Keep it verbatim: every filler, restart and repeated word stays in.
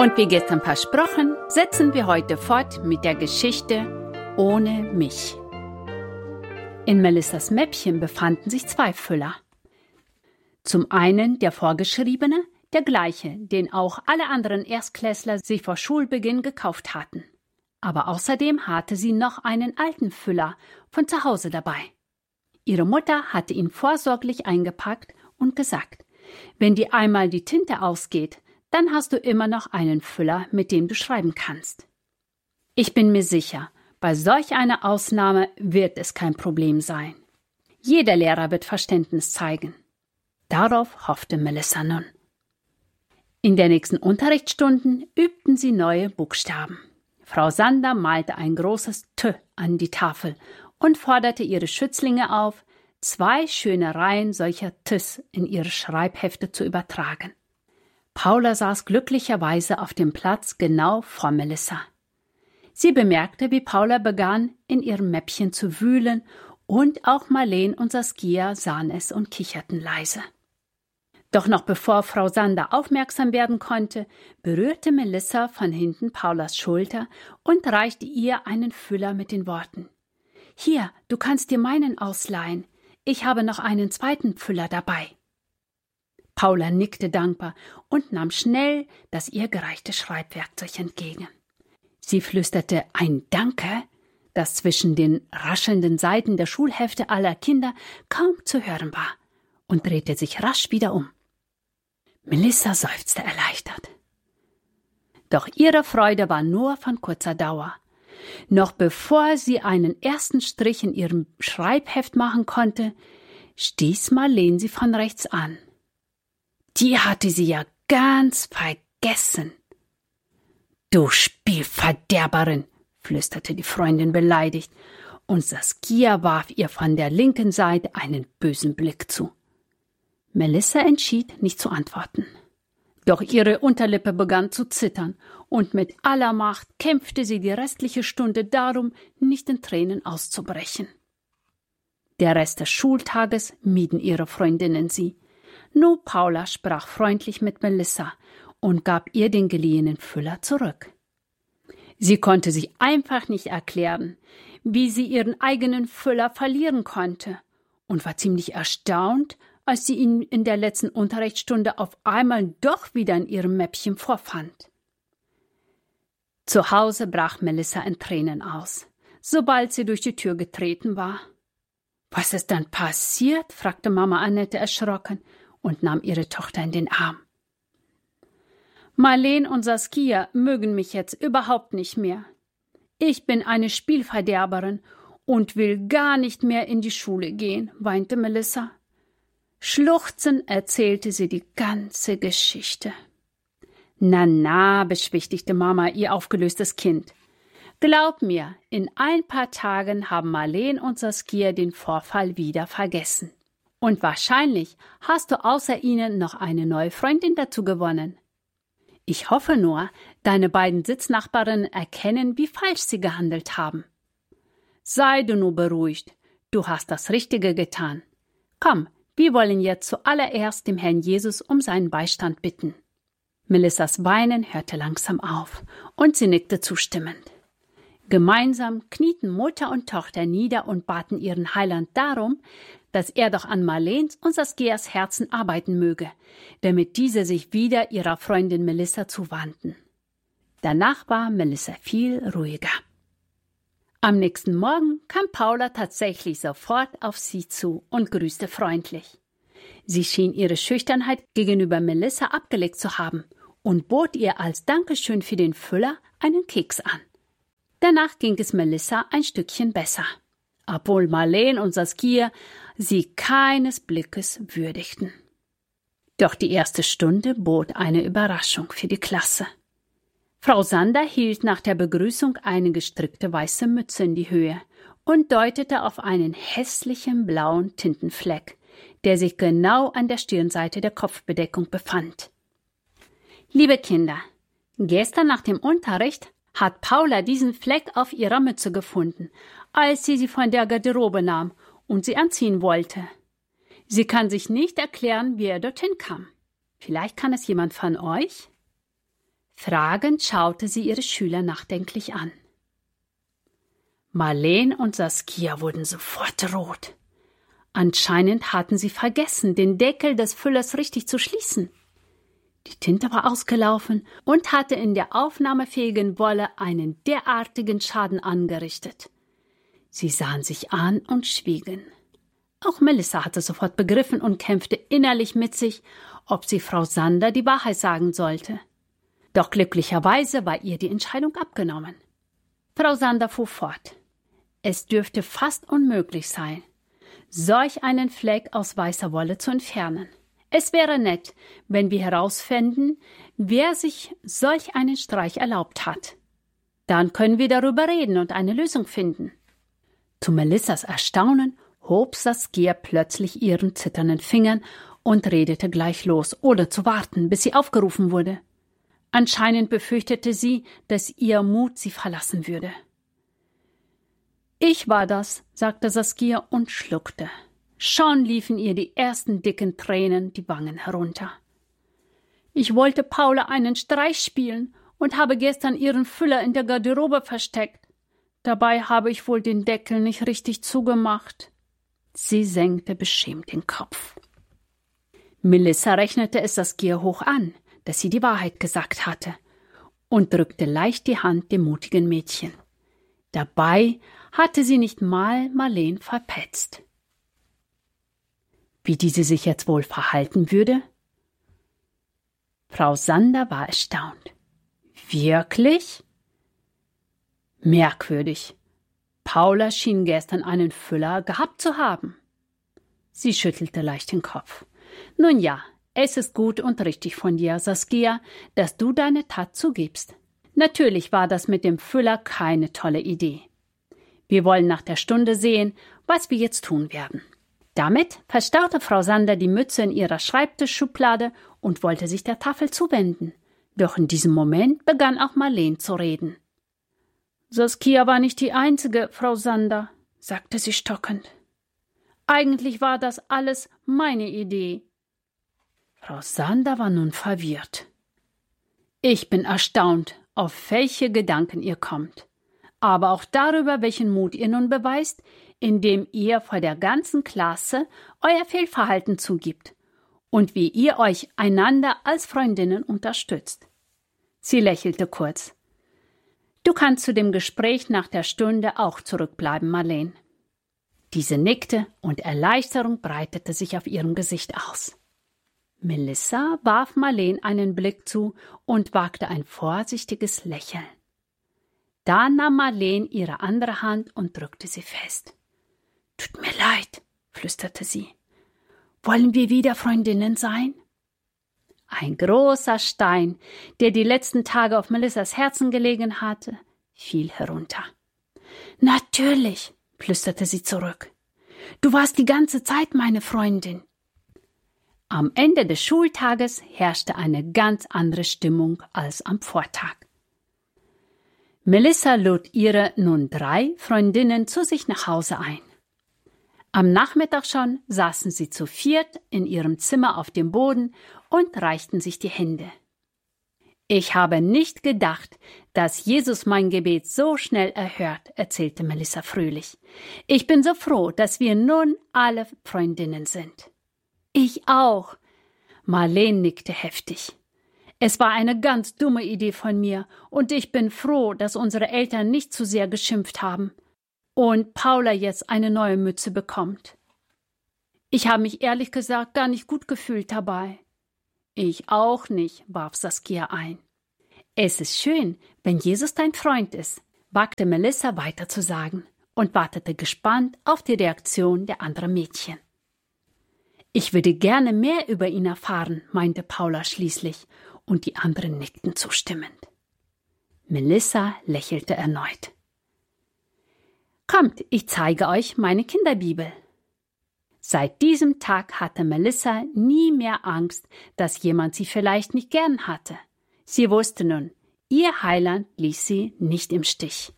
Und wie gestern versprochen, setzen wir heute fort mit der Geschichte Ohne mich. In Melissas Mäppchen befanden sich zwei Füller. Zum einen der vorgeschriebene, der gleiche, den auch alle anderen Erstklässler sich vor Schulbeginn gekauft hatten. Aber außerdem hatte sie noch einen alten Füller von zu Hause dabei. Ihre Mutter hatte ihn vorsorglich eingepackt und gesagt, wenn dir einmal die Tinte ausgeht, dann hast du immer noch einen Füller, mit dem du schreiben kannst. Ich bin mir sicher, bei solch einer Ausnahme wird es kein Problem sein. Jeder Lehrer wird Verständnis zeigen. Darauf hoffte Melissa nun. In der nächsten Unterrichtsstunden übten sie neue Buchstaben. Frau Sander malte ein großes T an die Tafel und forderte ihre Schützlinge auf, zwei schöne Reihen solcher Ts in ihre Schreibhefte zu übertragen. Paula saß glücklicherweise auf dem Platz genau vor Melissa. Sie bemerkte, wie Paula begann, in ihrem Mäppchen zu wühlen, und auch Marleen und Saskia sahen es und kicherten leise. Doch noch bevor Frau Sander aufmerksam werden konnte, berührte Melissa von hinten Paulas Schulter und reichte ihr einen Füller mit den Worten: »Hier, du kannst dir meinen ausleihen. Ich habe noch einen zweiten Füller dabei.« Paula nickte dankbar und nahm schnell das ihr gereichte Schreibwerkzeug entgegen. Sie flüsterte ein Danke, das zwischen den raschelnden Seiten der Schulhefte aller Kinder kaum zu hören war, und drehte sich rasch wieder um. Melissa seufzte erleichtert. Doch ihre Freude war nur von kurzer Dauer. Noch bevor sie einen ersten Strich in ihrem Schreibheft machen konnte, stieß Marleen sie von rechts an. Die hatte sie ja ganz vergessen. »Du Spielverderberin«, flüsterte die Freundin beleidigt, und Saskia warf ihr von der linken Seite einen bösen Blick zu. Melissa entschied, nicht zu antworten. Doch ihre Unterlippe begann zu zittern, und mit aller Macht kämpfte sie die restliche Stunde darum, nicht in Tränen auszubrechen. Der Rest des Schultages mieden ihre Freundinnen sie. Nur Paula sprach freundlich mit Melissa und gab ihr den geliehenen Füller zurück. Sie konnte sich einfach nicht erklären, wie sie ihren eigenen Füller verlieren konnte, und war ziemlich erstaunt, als sie ihn in der letzten Unterrichtsstunde auf einmal doch wieder in ihrem Mäppchen vorfand. Zu Hause brach Melissa in Tränen aus, sobald sie durch die Tür getreten war. »Was ist denn passiert?« fragte Mama Annette erschrocken und nahm ihre Tochter in den Arm. »Marleen und Saskia mögen mich jetzt überhaupt nicht mehr. Ich bin eine Spielverderberin und will gar nicht mehr in die Schule gehen«, weinte Melissa. Schluchzend erzählte sie die ganze Geschichte. »Na, na«, beschwichtigte Mama ihr aufgelöstes Kind. »Glaub mir, in ein paar Tagen haben Marleen und Saskia den Vorfall wieder vergessen. Und wahrscheinlich hast du außer ihnen noch eine neue Freundin dazu gewonnen. Ich hoffe nur, deine beiden Sitznachbarinnen erkennen, wie falsch sie gehandelt haben. Sei du nur beruhigt, du hast das Richtige getan. Komm, wir wollen jetzt zuallererst dem Herrn Jesus um seinen Beistand bitten.« Melissas Weinen hörte langsam auf, und sie nickte zustimmend. Gemeinsam knieten Mutter und Tochter nieder und baten ihren Heiland darum, dass er doch an Marleens und Saskias Herzen arbeiten möge, damit diese sich wieder ihrer Freundin Melissa zuwandten. Danach war Melissa viel ruhiger. Am nächsten Morgen kam Paula tatsächlich sofort auf sie zu und grüßte freundlich. Sie schien ihre Schüchternheit gegenüber Melissa abgelegt zu haben und bot ihr als Dankeschön für den Füller einen Keks an. Danach ging es Melissa ein Stückchen besser, obwohl Marleen und Saskia sie keines Blickes würdigten. Doch die erste Stunde bot eine Überraschung für die Klasse. Frau Sander hielt nach der Begrüßung eine gestrickte weiße Mütze in die Höhe und deutete auf einen hässlichen blauen Tintenfleck, der sich genau an der Stirnseite der Kopfbedeckung befand. »Liebe Kinder, gestern nach dem Unterricht hat Paula diesen Fleck auf ihrer Mütze gefunden, als sie sie von der Garderobe nahm und sie anziehen wollte. Sie kann sich nicht erklären, wie er dorthin kam. Vielleicht kann es jemand von euch?« Fragend schaute sie ihre Schüler nachdenklich an. Marleen und Saskia wurden sofort rot. Anscheinend hatten sie vergessen, den Deckel des Füllers richtig zu schließen. Die Tinte war ausgelaufen und hatte in der aufnahmefähigen Wolle einen derartigen Schaden angerichtet. Sie sahen sich an und schwiegen. Auch Melissa hatte sofort begriffen und kämpfte innerlich mit sich, ob sie Frau Sander die Wahrheit sagen sollte. Doch glücklicherweise war ihr die Entscheidung abgenommen. Frau Sander fuhr fort. Es dürfte fast unmöglich sein, solch einen Fleck aus weißer Wolle zu entfernen. Es wäre nett, wenn wir herausfänden, wer sich solch einen Streich erlaubt hat. Dann können wir darüber reden und eine Lösung finden. Zu Melissas Erstaunen hob Saskia plötzlich ihren zitternden Fingern und redete gleich los, ohne zu warten, bis sie aufgerufen wurde. Anscheinend befürchtete sie, dass ihr Mut sie verlassen würde. »Ich war das«, sagte Saskia und schluckte. Schon liefen ihr die ersten dicken Tränen die Wangen herunter. »Ich wollte Paula einen Streich spielen und habe gestern ihren Füller in der Garderobe versteckt. Dabei habe ich wohl den Deckel nicht richtig zugemacht.« Sie senkte beschämt den Kopf. Melissa rechnete es Saskia hoch an, dass sie die Wahrheit gesagt hatte, und drückte leicht die Hand dem mutigen Mädchen. Dabei hatte sie nicht mal Marleen verpetzt. Wie diese sich jetzt wohl verhalten würde? Frau Sander war erstaunt. Wirklich? Merkwürdig. Paula schien gestern einen Füller gehabt zu haben. Sie schüttelte leicht den Kopf. Nun ja, es ist gut und richtig von dir, Saskia, dass du deine Tat zugibst. Natürlich war das mit dem Füller keine tolle Idee. Wir wollen nach der Stunde sehen, was wir jetzt tun werden. Damit verstaute Frau Sander die Mütze in ihrer Schreibtischschublade und wollte sich der Tafel zuwenden. Doch in diesem Moment begann auch Marleen zu reden. »Saskia war nicht die Einzige, Frau Sander«, sagte sie stockend. »Eigentlich war das alles meine Idee.« Frau Sander war nun verwirrt. »Ich bin erstaunt, auf welche Gedanken ihr kommt, aber auch darüber, welchen Mut ihr nun beweist, indem ihr vor der ganzen Klasse euer Fehlverhalten zugibt und wie ihr euch einander als Freundinnen unterstützt.« Sie lächelte kurz. »Du kannst zu dem Gespräch nach der Stunde auch zurückbleiben, Marleen.« Diese nickte und Erleichterung breitete sich auf ihrem Gesicht aus. Melissa warf Marleen einen Blick zu und wagte ein vorsichtiges Lächeln. Da nahm Marleen ihre andere Hand und drückte sie fest. »Tut mir leid«, flüsterte sie. »Wollen wir wieder Freundinnen sein?« Ein großer Stein, der die letzten Tage auf Melissas Herzen gelegen hatte, fiel herunter. »Natürlich«, flüsterte sie zurück. »Du warst die ganze Zeit meine Freundin.« Am Ende des Schultages herrschte eine ganz andere Stimmung als am Vortag. Melissa lud ihre nun drei Freundinnen zu sich nach Hause ein. Am Nachmittag schon saßen sie zu viert in ihrem Zimmer auf dem Boden und reichten sich die Hände. »Ich habe nicht gedacht, dass Jesus mein Gebet so schnell erhört«, erzählte Melissa fröhlich. »Ich bin so froh, dass wir nun alle Freundinnen sind.« »Ich auch«, Marleen nickte heftig. »Es war eine ganz dumme Idee von mir und ich bin froh, dass unsere Eltern nicht zu sehr geschimpft haben und Paula jetzt eine neue Mütze bekommt. Ich habe mich ehrlich gesagt gar nicht gut gefühlt dabei.« »Ich auch nicht«, warf Saskia ein. »Es ist schön, wenn Jesus dein Freund ist«, wagte Melissa weiter zu sagen und wartete gespannt auf die Reaktion der anderen Mädchen. »Ich würde gerne mehr über ihn erfahren«, meinte Paula schließlich, und die anderen nickten zustimmend. Melissa lächelte erneut. »Kommt, ich zeige euch meine Kinderbibel.« Seit diesem Tag hatte Melissa nie mehr Angst, dass jemand sie vielleicht nicht gern hatte. Sie wusste nun, ihr Heiland ließ sie nicht im Stich.